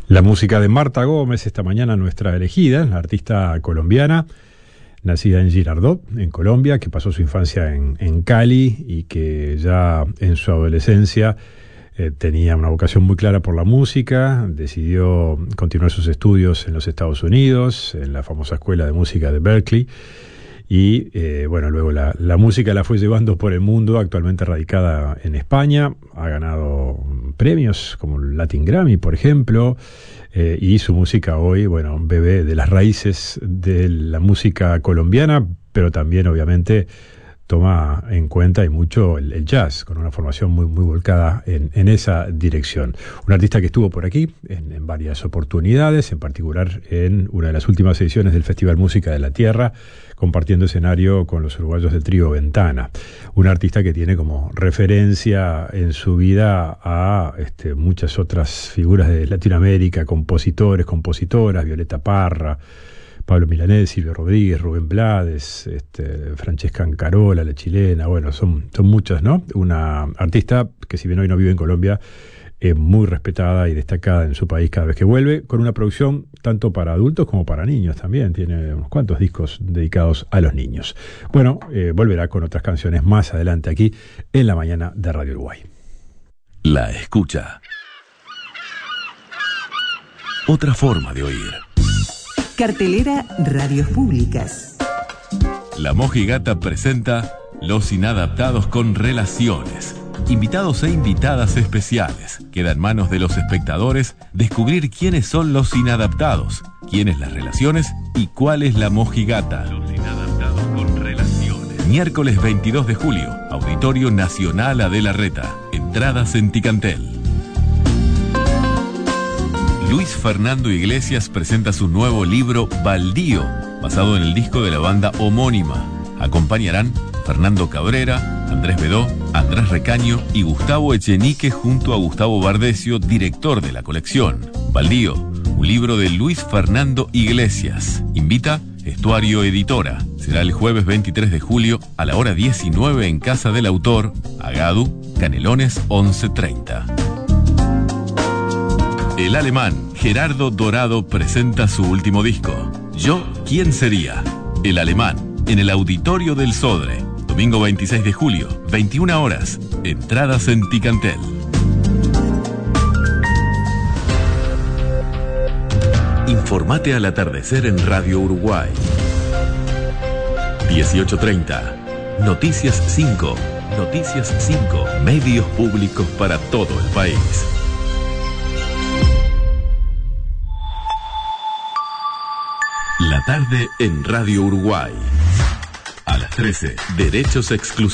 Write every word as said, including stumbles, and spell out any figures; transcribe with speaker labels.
Speaker 1: La música de Marta Gómez, esta mañana nuestra elegida, la artista colombiana, nacida en Girardot, en Colombia, que pasó su infancia en, en Cali y que ya en su adolescencia eh, tenía una vocación muy clara por la música. Decidió continuar sus estudios en los Estados Unidos, en la famosa escuela de música de Berkeley. Y eh, bueno, luego la, la música la fue llevando por el mundo, actualmente radicada en España. Ha ganado premios como el Latin Grammy, por ejemplo, eh, y su música hoy, bueno, bebe de las raíces de la música colombiana, pero también obviamente toma en cuenta y mucho el, el jazz, con una formación muy, muy volcada en, en esa dirección. Un artista que estuvo por aquí en, en varias oportunidades, en particular en una de las últimas ediciones del Festival Música de la Tierra, compartiendo escenario con los uruguayos del trío Ventana. Un artista que tiene como referencia en su vida a este, muchas otras figuras de Latinoamérica, compositores, compositoras, Violeta Parra, Pablo Milanés, Silvio Rodríguez, Rubén Blades, este, Francesca Ancarola, la chilena, bueno, son, son muchas, ¿no? Una artista que, si bien hoy no vive en Colombia, es muy respetada y destacada en su país cada vez que vuelve, con una producción tanto para adultos como para niños también. Tiene unos cuantos discos dedicados a los niños. Bueno, eh, volverá con otras canciones más adelante aquí en la mañana de Radio Uruguay.
Speaker 2: La escucha. Otra forma de oír.
Speaker 3: Cartelera Radios Públicas.
Speaker 2: La Mojigata presenta Los Inadaptados con Relaciones. Invitados e invitadas especiales. Queda en manos de los espectadores descubrir quiénes son los inadaptados, quiénes las relaciones y cuál es la Mojigata. Los Inadaptados con Relaciones. Miércoles veintidós de julio, Auditorio Nacional Adela Reta. Entradas en Ticantel. Luis Fernando Iglesias presenta su nuevo libro Baldío, basado en el disco de la banda homónima. Acompañarán Fernando Cabrera, Andrés Bedó, Andrés Recaño y Gustavo Echenique junto a Gustavo Bardesio, director de la colección. Baldío, un libro de Luis Fernando Iglesias. Invita Estuario Editora. Será el jueves veintitrés de julio a la hora diecinueve en Casa del Autor, Agadu, Canelones once treinta. El alemán Gerardo Dorado presenta su último disco, Yo, ¿quién sería? El alemán, en el Auditorio del Sodre, domingo veintiséis de julio, veintiuna horas, entradas en Ticantel. Informate al atardecer en Radio Uruguay. dieciocho treinta, Noticias cinco, Noticias cinco, medios públicos para todo el país. La tarde en Radio Uruguay. A las trece, derechos exclusivos.